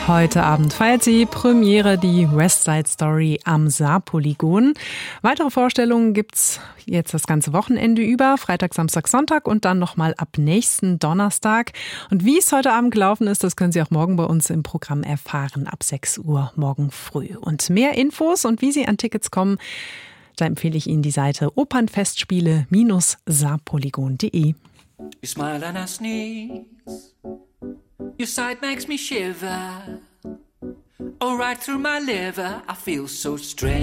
Heute Abend feiert sie Premiere, die West Side Story am Saarpolygon. Weitere Vorstellungen gibt's jetzt das ganze Wochenende über, Freitag, Samstag, Sonntag und dann nochmal ab nächsten Donnerstag. Und wie es heute Abend gelaufen ist, das können Sie auch morgen bei uns im Programm erfahren, ab 6 Uhr morgen früh. Und mehr Infos und wie Sie an Tickets kommen, da empfehle ich Ihnen die Seite opernfestspiele-saarpolygon.de. You smile and I sneeze. Your sight makes me shiver. Oh, right through my liver, I feel so strange.